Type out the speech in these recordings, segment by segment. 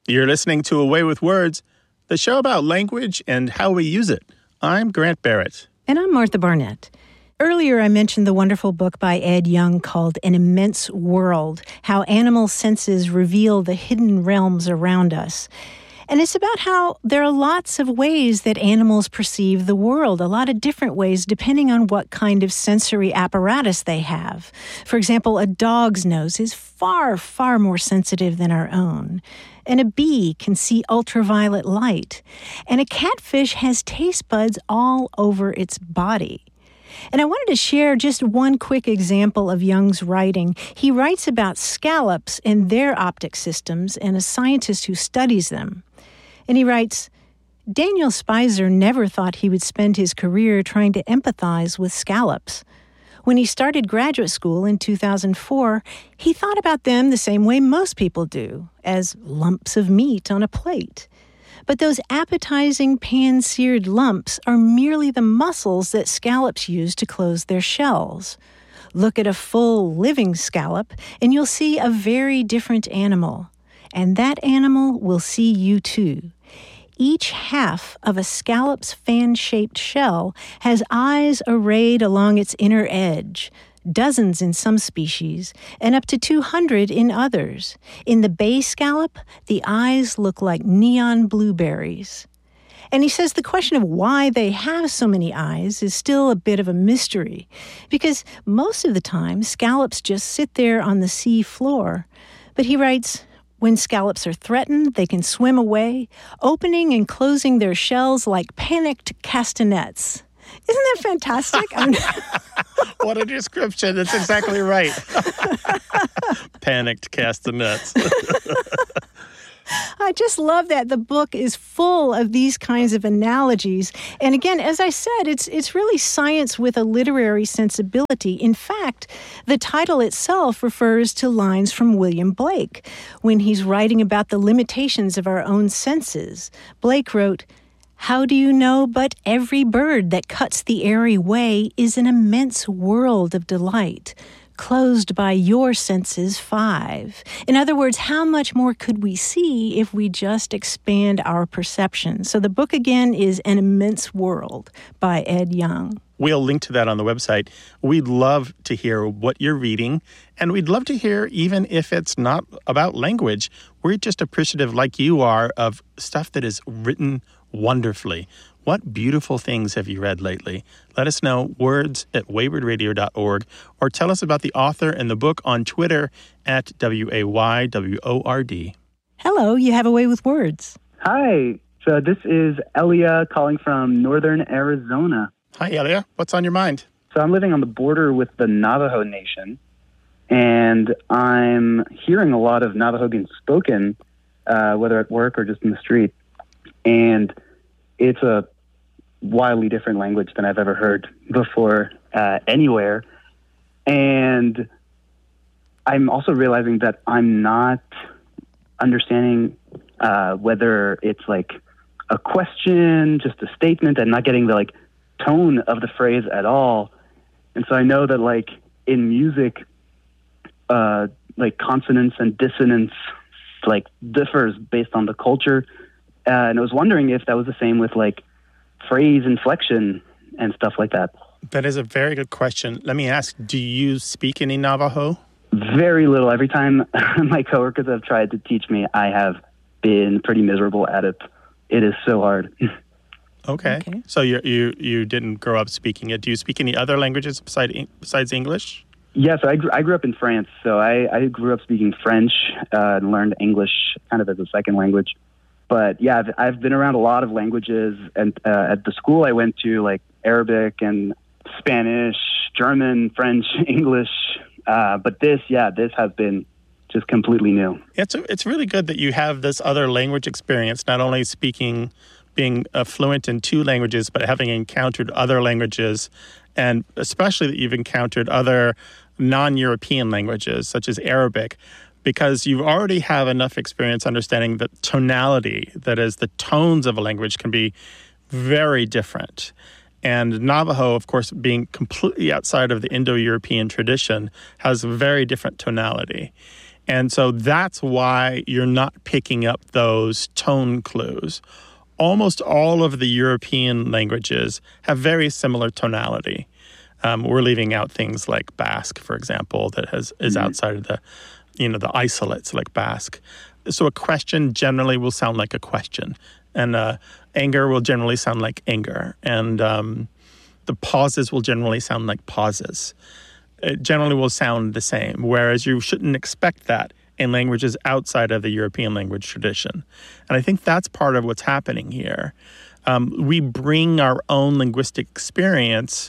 You're listening to Away with Words, the show about language and how we use it. I'm Grant Barrett. And I'm Martha Barnett. Earlier, I mentioned the wonderful book by Ed Young called An Immense World, How Animal Senses Reveal the Hidden Realms Around Us. And it's about how there are lots of ways that animals perceive the world, a lot of different ways depending on what kind of sensory apparatus they have. For example, a dog's nose is far, far more sensitive than our own. And a bee can see ultraviolet light. And a catfish has taste buds all over its body. And I wanted to share just one quick example of Young's writing. He writes about scallops and their optic systems and a scientist who studies them. And he writes, Daniel Spicer never thought he would spend his career trying to empathize with scallops. When he started graduate school in 2004, he thought about them the same way most people do, as lumps of meat on a plate. But those appetizing pan-seared lumps are merely the muscles that scallops use to close their shells. Look at a full living scallop, and you'll see a very different animal. And that animal will see you too. Each half of a scallop's fan-shaped shell has eyes arrayed along its inner edge, dozens in some species, and up to 200 in others. In the bay scallop, the eyes look like neon blueberries. And he says the question of why they have so many eyes is still a bit of a mystery, because most of the time, scallops just sit there on the sea floor. But he writes, when scallops are threatened, they can swim away, opening and closing their shells like panicked castanets. Isn't that fantastic? What a description. That's exactly right. Panicked castanets. I just love that the book is full of these kinds of analogies. And again, as I said, it's really science with a literary sensibility. In fact, the title itself refers to lines from William Blake when he's writing about the limitations of our own senses. Blake wrote, "How do you know but every bird that cuts the airy way is an immense world of delight, closed by your senses 5. In other words, how much more could we see if we just expand our perception? So the book, again, is An Immense World by Ed Young. We'll link to that on the website. We'd love to hear what you're reading, and we'd love to hear, even if it's not about language, we're just appreciative, like you are, of stuff that is written wonderfully. What beautiful things have you read lately? Let us know, words@waywordradio.org, or tell us about the author and the book on Twitter at WAYWORD. Hello, you have a way with words. Hi, so this is Elia calling from northern Arizona. Hi, Elia. What's on your mind? So I'm living on the border with the Navajo Nation, and I'm hearing a lot of Navajo being spoken, whether at work or just in the street. And it's a wildly different language than I've ever heard before anywhere. And I'm also realizing that I'm not understanding whether it's like a question, just a statement, and not getting the like tone of the phrase at all. And so I know that like in music, like consonance and dissonance like differs based on the culture. And I was wondering if that was the same with like phrase inflection and stuff like that. That is a very good question. Let me ask, do you speak any Navajo? Very little. Every time my coworkers have tried to teach me, I have been pretty miserable at it. It is so hard. Okay. So you didn't grow up speaking it. Do you speak any other languages besides English? Yeah, so I grew up in France. So I grew up speaking French and learned English kind of as a second language. But yeah, I've been around a lot of languages, and at the school I went to, like Arabic and Spanish, German, French, English. But this has been just completely new. It's really good that you have this other language experience, not only being fluent in 2 languages, but having encountered other languages, and especially that you've encountered other non-European languages, such as Arabic, because you already have enough experience understanding that tonality, that is, the tones of a language can be very different. And Navajo, of course, being completely outside of the Indo-European tradition, has a very different tonality. And so that's why you're not picking up those tone clues. Almost all of the European languages have very similar tonality. We're leaving out things like Basque, for example, that is outside of the isolates like Basque. So a question generally will sound like a question, and anger will generally sound like anger, and the pauses will generally sound like pauses. It generally will sound the same, whereas you shouldn't expect that in languages outside of the European language tradition. And I think that's part of what's happening here. We bring our own linguistic experience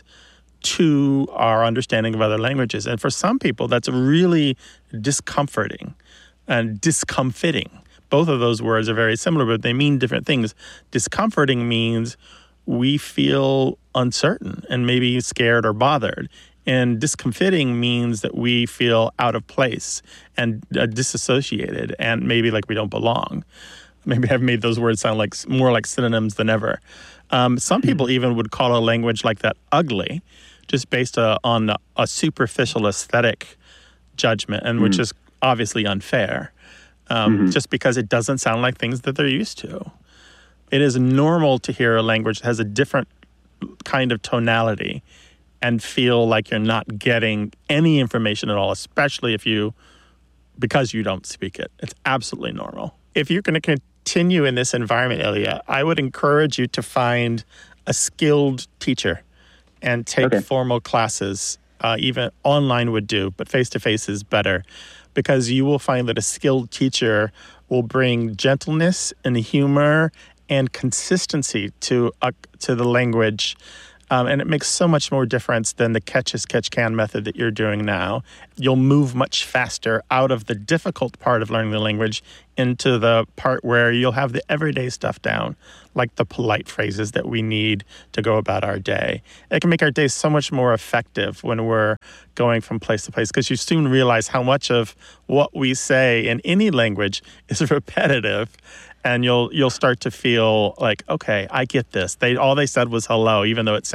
to our understanding of other languages. And for some people, that's really discomforting and discomfiting. Both of those words are very similar, but they mean different things. Discomforting means we feel uncertain and maybe scared or bothered. And discomfiting means that we feel out of place and disassociated and maybe like we don't belong. Maybe I've made those words sound like more like synonyms than ever. Some people even would call a language like that ugly, just based on a superficial aesthetic judgment, and which is obviously unfair, just because it doesn't sound like things that they're used to. It is normal to hear a language that has a different kind of tonality and feel like you're not getting any information at all, especially because you don't speak it. It's absolutely normal. If you're going to continue in this environment, Ilya, I would encourage you to find a skilled teacher and take formal classes. Even online would do, but face-to-face is better, because you will find that a skilled teacher will bring gentleness and humor and consistency to the language. And it makes so much more difference than the catch-as-catch-can method that you're doing now. You'll move much faster out of the difficult part of learning the language into the part where you'll have the everyday stuff down, like the polite phrases that we need to go about our day. It can make our day so much more effective when we're going from place to place, because you soon realize how much of what we say in any language is repetitive. And you'll start to feel like, okay, I get this. All they said was hello, even though it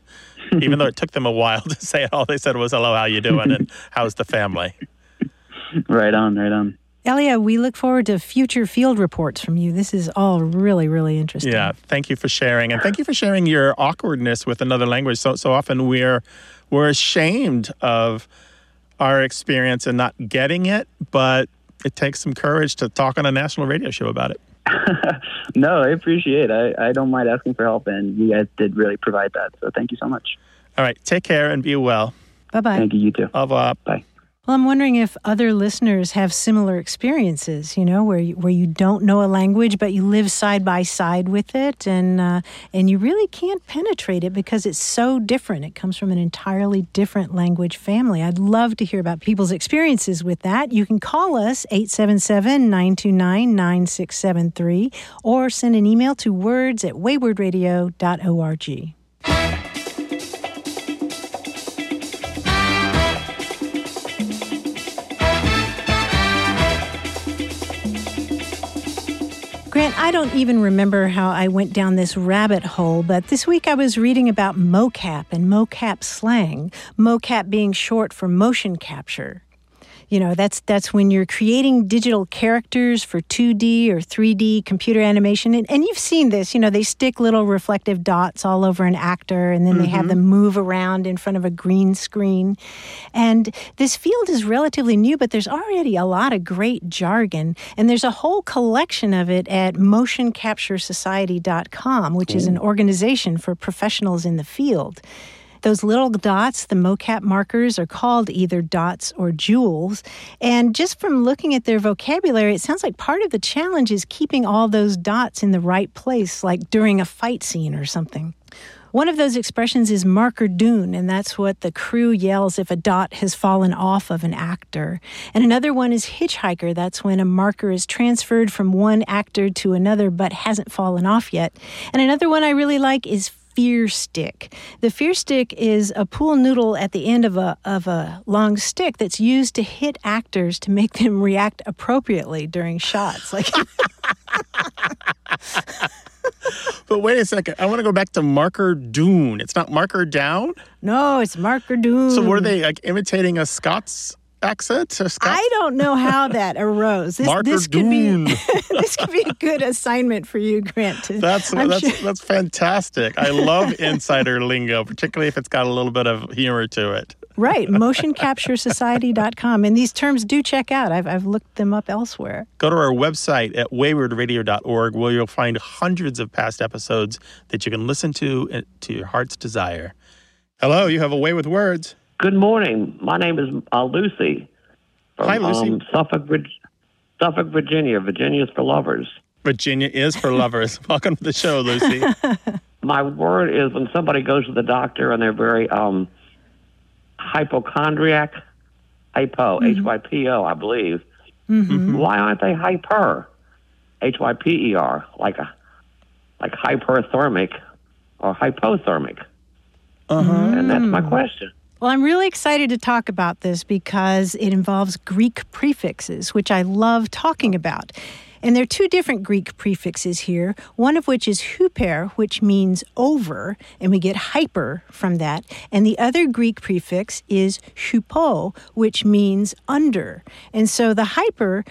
took them a while to say it. All they said was hello, how you doing, and how's the family? Right on. Ilya, we look forward to future field reports from you. This is all really, really interesting. Yeah, thank you for sharing, and thank you for sharing your awkwardness with another language. So often we're ashamed of our experience and not getting it, but it takes some courage to talk on a national radio show about it. No, I appreciate it. I don't mind asking for help, and you guys did really provide that. So thank you so much. All right. Take care and be well. Bye-bye. Thank you. You too. Au revoir. Bye. Well, I'm wondering if other listeners have similar experiences, where you don't know a language, but you live side by side with it, and you really can't penetrate it because it's so different. It comes from an entirely different language family. I'd love to hear about people's experiences with that. You can call us 877-929-9673 or send an email to words@waywardradio.org. Grant, I don't even remember how I went down this rabbit hole, but this week I was reading about mocap and mocap slang, mocap being short for motion capture. That's when you're creating digital characters for 2D or 3D computer animation. And you've seen this, they stick little reflective dots all over an actor, and then they have them move around in front of a green screen. And this field is relatively new, but there's already a lot of great jargon. And there's a whole collection of it at motioncapturesociety.com, which is an organization for professionals in the field. Those little dots, the mocap markers, are called either dots or jewels. And just from looking at their vocabulary, it sounds like part of the challenge is keeping all those dots in the right place, like during a fight scene or something. One of those expressions is marker doon, and that's what the crew yells if a dot has fallen off of an actor. And another one is hitchhiker. That's when a marker is transferred from one actor to another but hasn't fallen off yet. And another one I really like is fear stick. The fear stick is a pool noodle at the end of a long stick that's used to hit actors to make them react appropriately during shots. But wait a second. I want to go back to marker doon. It's not marker down? No, it's marker doon. So were they imitating a Scots accent? Or Scots? I don't know how that arose. This could be this could be a good assignment for you, Grant. That's fantastic. I love insider lingo, particularly if it's got a little bit of humor to it. Right, motioncapturesociety.com. And these terms do check out. I've looked them up elsewhere. Go to our website at waywardradio.org, where you'll find hundreds of past episodes that you can listen to your heart's desire. Hello, you have a way with words. Good morning. My name is Lucy. From, Hi, Lucy. Suffolk, Virginia. Virginia is for lovers. Virginia is for lovers. Welcome to the show, Lucy. My word is when somebody goes to the doctor and they're very hypochondriac, Hypo, I believe. Mm-hmm. Why aren't they hyper, Hyper, like hyperthermic or hypothermic? And that's my question. Well, I'm really excited to talk about this because it involves Greek prefixes, which I love talking about. And there are two different Greek prefixes here, one of which is huper, which means over, and we get hyper from that. And the other Greek prefix is hupo, which means under. And so the hyper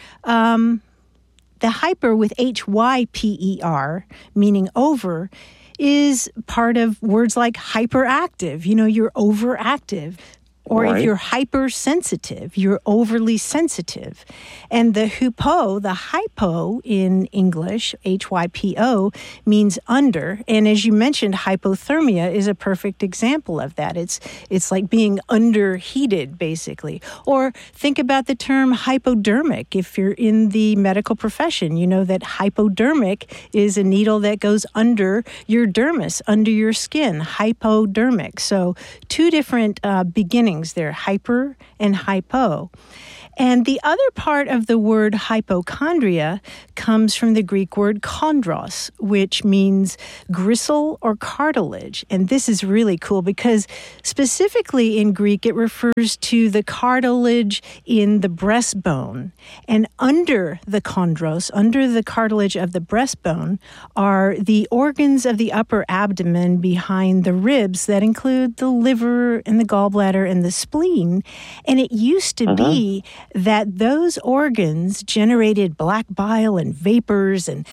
with hyper, meaning over, is part of words like hyperactive. You know, you're overactive. Or right. If you're hypersensitive, you're overly sensitive. And the hupo, the hypo in English, hypo, means under. And as you mentioned, hypothermia is a perfect example of that. It's like being underheated, basically. Or think about the term hypodermic. If you're in the medical profession, you know that hypodermic is a needle that goes under your dermis, under your skin, hypodermic. So two different beginnings there, hyper and hypo. And the other part of the word hypochondria comes from the Greek word chondros, which means gristle or cartilage. And this is really cool because specifically in Greek, it refers to the cartilage in the breastbone. And under the chondros, under the cartilage of the breastbone, are the organs of the upper abdomen behind the ribs that include the liver and the gallbladder and the spleen. And it used to be that those organs generated black bile and vapors and